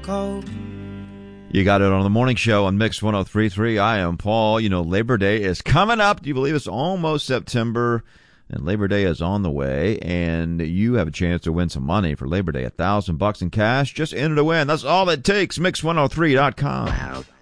cold. You got it on the morning show on Mix 103.3. I am Paul. You know, Labor Day is coming up. Do you believe it's almost September? And Labor Day is on the way, and you have a chance to win some money for Labor Day. $1,000 in cash. Just enter to win. That's all it takes. Mix103.com.